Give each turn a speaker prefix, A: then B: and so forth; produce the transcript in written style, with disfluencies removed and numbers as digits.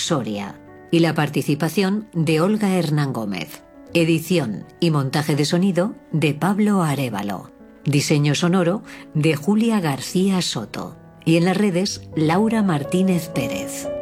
A: Soria. Y la participación de Olga Hernán Gómez. Edición y montaje de sonido de Pablo Arévalo. Diseño sonoro de Julia García Soto. Y en las redes, Laura Martínez Pérez.